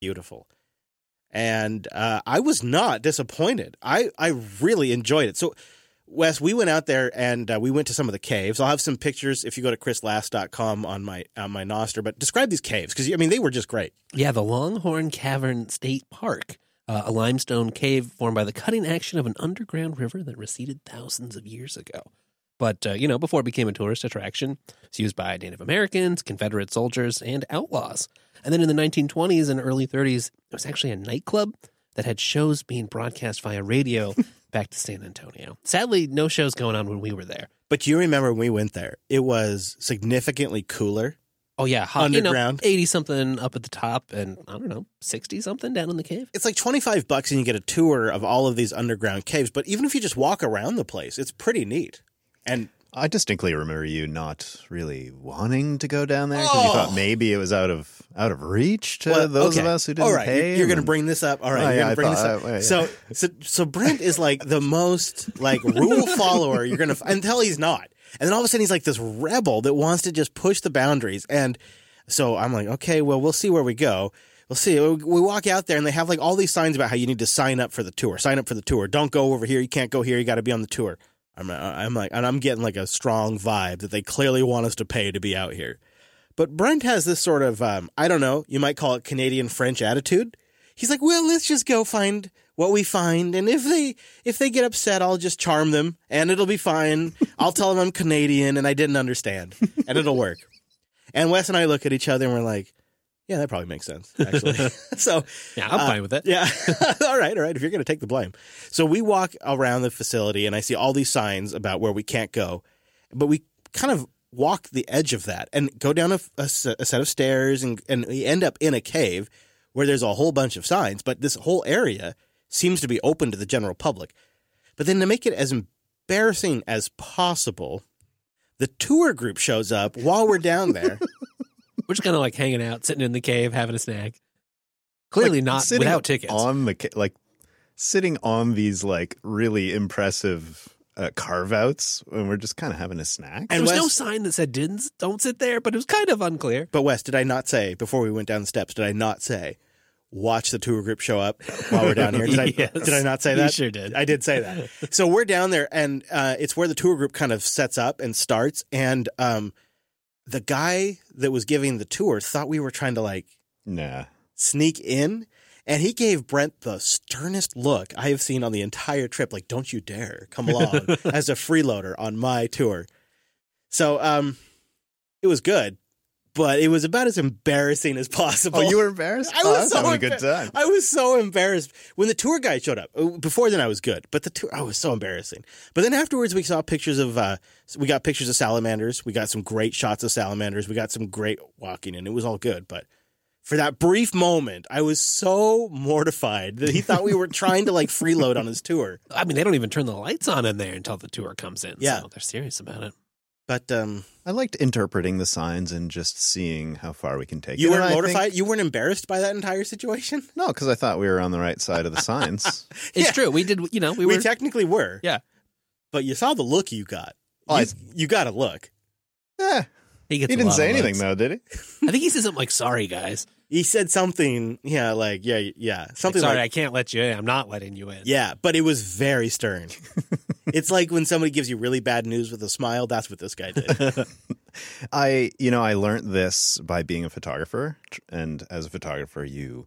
beautiful. And I was not disappointed. I really enjoyed it. So, Wes, we went out there and we went to some of the caves. I'll have some pictures if you go to chrislast.com on my Nostr. But describe these caves because, I mean, they were just great. Yeah, the Longhorn Cavern State Park, a limestone cave formed by the cutting action of an underground river that receded thousands of years ago. But, before it became a tourist attraction, it's used by Native Americans, Confederate soldiers, and outlaws. And then in the 1920s and early 30s, it was actually a nightclub that had shows being broadcast via radio back to San Antonio. Sadly, no shows going on when we were there. But you remember when we went there, it was significantly cooler. Oh, yeah. Hot, underground. 80-something up at the top and, 60-something down in the cave. It's like $25 and you get a tour of all of these underground caves. But even if you just walk around the place, it's pretty neat. And I distinctly remember you not really wanting to go down there because you thought maybe it was out of reach to those of us who didn't pay. You're going to bring this up. All right, you're going to bring this up. Yeah. So Brent is like the most rule follower you're going to until he's not. And then all of a sudden he's like this rebel that wants to just push the boundaries. And so I'm like, okay, well, we'll see where we go. We'll see. We walk out there and they have like all these signs about how you need to sign up for the tour. Sign up for the tour. Don't go over here. You can't go here. You got to be on the tour. I'm like, and I'm getting like a strong vibe that they clearly want us to pay to be out here. But Brent has this sort of, I don't know, you might call it Canadian French attitude. He's like, well, let's just go find what we find. And if they get upset, I'll just charm them and it'll be fine. I'll tell them I'm Canadian and I didn't understand and it'll work. And Wes and I look at each other and we're like, yeah, that probably makes sense, actually. So yeah, I'm fine with it. Yeah. All right. If you're going to take the blame. So we walk around the facility and I see all these signs about where we can't go, but we kind of walk the edge of that and go down a set of stairs and we end up in a cave where there's a whole bunch of signs, but this whole area seems to be open to the general public. But then to make it as embarrassing as possible, the tour group shows up while we're down there. We're just kind of like hanging out, sitting in the cave, having a snack. Clearly not without tickets. Sitting on these like really impressive carve-outs, and we're just kind of having a snack. And there was no sign that said don't sit there, but it was kind of unclear. But Wes, did I not say, before we went down the steps, watch the tour group show up while we're down here? Did I not say that? You sure did. I did say that. So we're down there, and it's where the tour group kind of sets up and starts, and the guy that was giving the tour thought we were trying to sneak in, and he gave Brent the sternest look I have seen on the entire trip. Like, don't you dare come along as a freeloader on my tour. So it was good, but it was about as embarrassing as possible. Oh, you were embarrassed? I was having a good time. I was so embarrassed when the tour guide showed up. Before then, I was good, but the tour, I was so embarrassing. But then afterwards, we saw pictures of, we got pictures of salamanders. We got some great shots of salamanders. We got some great walking, and it was all good. But for that brief moment, I was so mortified that he thought we were trying to freeload on his tour. I mean, they don't even turn the lights on in there until the tour comes in. Yeah. So they're serious about it. But I liked interpreting the signs and just seeing how far we can take it. You weren't mortified? You weren't embarrassed by that entire situation? No, because I thought we were on the right side of the signs. It's true. We did, we technically were. Yeah. But you saw the look you got. You got a look. Yeah. He didn't say anything, though, did he? I think he said something like, sorry, guys. He said something, something sorry, I can't let you in. I'm not letting you in. Yeah, but it was very stern. It's like when somebody gives you really bad news with a smile. That's what this guy did. I learned this by being a photographer. And as a photographer,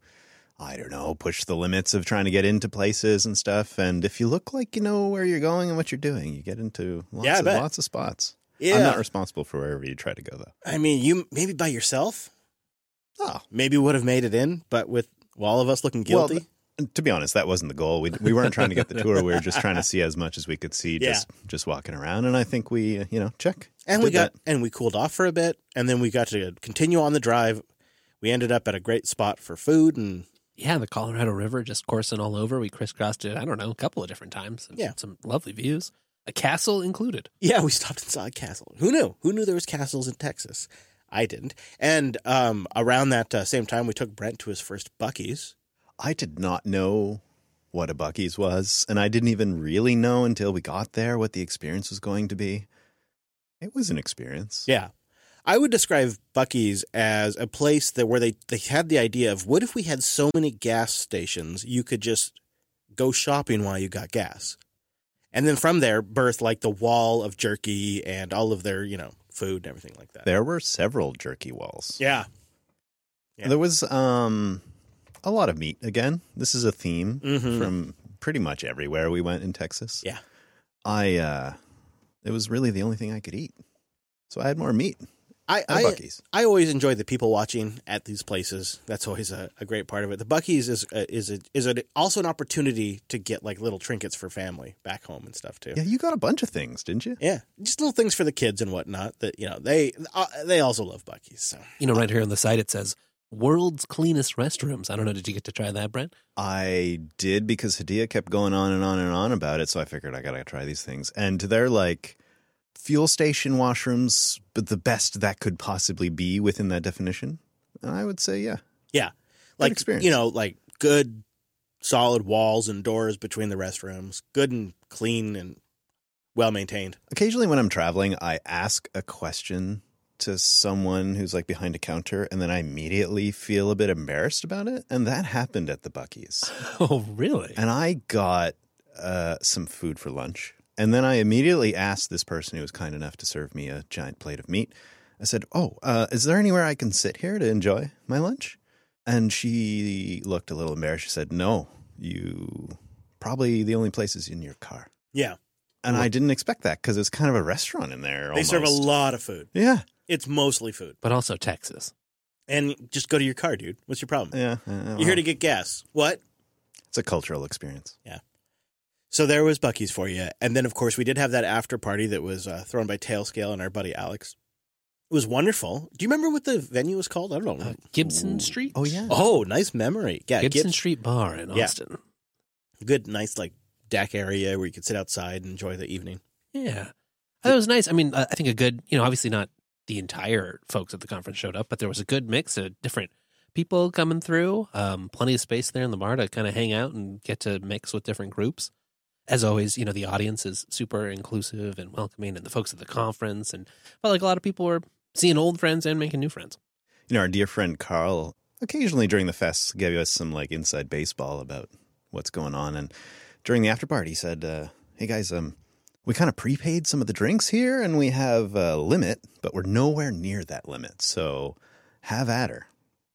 push the limits of trying to get into places and stuff. And if you look like you know where you're going and what you're doing, you get into lots of spots. Yeah. I'm not responsible for wherever you try to go, though. I mean, you maybe by yourself. Oh, maybe would have made it in, but with all of us looking guilty. Well, to be honest, that wasn't the goal. We weren't trying to get the tour. We were just trying to see as much as we could see, just walking around. And I think we, check. And we cooled off for a bit, and then we got to continue on the drive. We ended up at a great spot for food, and the Colorado River just coursing all over. We crisscrossed it, a couple of different times. And some lovely views. A castle included. Yeah, we stopped and saw a castle. Who knew? Who knew there was castles in Texas? I didn't. And around that same time, we took Brent to his first Buc-ee's. I did not know what a Buc-ee's was, and I didn't even really know until we got there what the experience was going to be. It was an experience. Yeah. I would describe Buc-ee's as a place that where they had the idea of what if we had so many gas stations you could just go shopping while you got gas. And then from there birthed like the wall of jerky and all of their, food and everything like that. There were several jerky walls. Yeah. Yeah. There was a lot of meat again. This is a theme from pretty much everywhere we went in Texas. Yeah. It was really the only thing I could eat. So I had more meat. I Buc-ee's. I always enjoy the people watching at these places. That's always a great part of it. The Buc-ee's is also an opportunity to get like little trinkets for family back home and stuff too. Yeah, you got a bunch of things, didn't you? Yeah, just little things for the kids and whatnot. That they also love Buc-ee's. So Right here on the site it says world's cleanest restrooms. I don't know. Did you get to try that, Brent? I did because Hadia kept going on and on and on about it. So I figured I got to try these things. And they're like fuel station washrooms, but the best that could possibly be within that definition. I would say, yeah. Yeah. Good experience. Like good solid walls and doors between the restrooms, good and clean and well maintained. Occasionally when I'm traveling, I ask a question to someone who's like behind a counter, and then I immediately feel a bit embarrassed about it. And that happened at the Buc-ee's. Oh, really? And I got some food for lunch. And then I immediately asked this person who was kind enough to serve me a giant plate of meat. I said, is there anywhere I can sit here to enjoy my lunch? And she looked a little embarrassed. She said, no, probably the only place is in your car. Yeah. And I didn't expect that because it's kind of a restaurant in there. They serve a lot of food. Yeah. It's mostly food. But also Texas. And just go to your car, dude. What's your problem? Yeah. You're here to get gas. What? It's a cultural experience. Yeah. So there was Buc-ee's for you. And then, of course, we did have that after party that was thrown by Tailscale and our buddy Alex. It was wonderful. Do you remember what the venue was called? I don't know. Gibson Street? Oh, yeah. Oh, nice memory. Yeah, Gibson Street Bar in Austin. Good, nice, like, deck area where you could sit outside and enjoy the evening. Yeah. That was nice. I mean, I think a good, obviously not the entire folks at the conference showed up, but there was a good mix of different people coming through. Plenty of space there in the bar to kind of hang out and get to mix with different groups. As always, the audience is super inclusive and welcoming, and the folks at the conference, and felt like a lot of people were seeing old friends and making new friends. Our dear friend Carl, occasionally during the fest, gave us some like inside baseball about what's going on. And during the after party, he said, hey guys, we kind of prepaid some of the drinks here, and we have a limit, but we're nowhere near that limit. So have at her.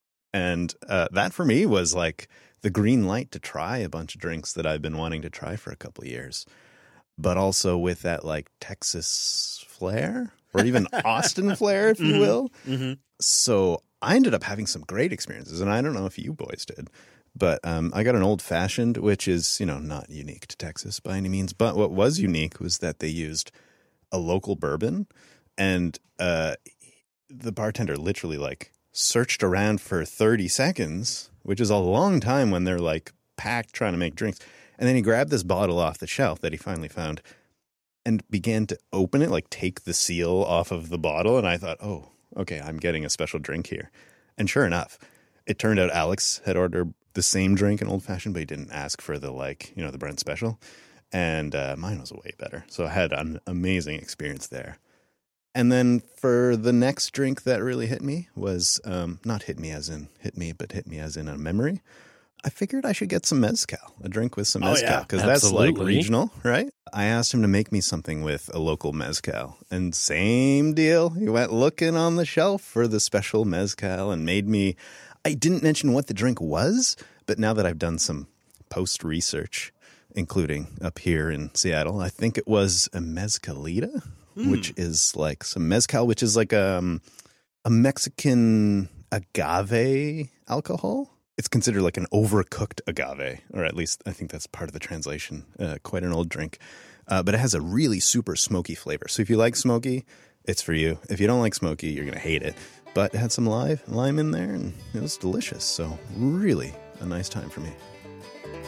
And that for me was like the green light to try a bunch of drinks that I've been wanting to try for a couple of years, but also with that like Texas flair or even Austin flair, if you will. Mm-hmm. So I ended up having some great experiences, and I don't know if you boys did, but I got an old fashioned, which is, not unique to Texas by any means. But what was unique was that they used a local bourbon, and the bartender literally like searched around for 30 seconds, which is a long time when they're like packed trying to make drinks. And then he grabbed this bottle off the shelf that he finally found and began to open it, like take the seal off of the bottle. And I thought, oh, okay, I'm getting a special drink here. And sure enough, it turned out Alex had ordered the same drink, an old fashioned, but he didn't ask for the the Brent special. And mine was way better. So I had an amazing experience there. And then for the next drink that really hit me was, not hit me as in hit me, but hit me as in a memory. I figured I should get some mezcal, a drink with some mezcal, because that's like regional, right? I asked him to make me something with a local mezcal, and same deal. He went looking on the shelf for the special mezcal and made me. I didn't mention what the drink was, but now that I've done some post research, including up here in Seattle, I think it was a mezcalita, which is like some mezcal, which is like a Mexican agave alcohol. It's considered like an overcooked agave, or at least I think that's part of the translation. Quite an old drink. But it has a really super smoky flavor. So if you like smoky, it's for you. If you don't like smoky, you're going to hate it. But it had some lime in there, and it was delicious. So really a nice time for me.